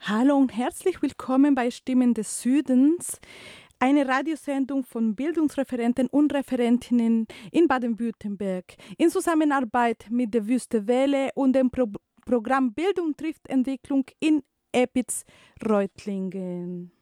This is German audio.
Hallo und herzlich willkommen bei Stimmen des Südens, eine Radiosendung von Bildungsreferenten und Referentinnen in Baden-Württemberg in Zusammenarbeit mit der Wüste Welle und dem Programm Bildung trifft Entwicklung in Epitz-Reutlingen.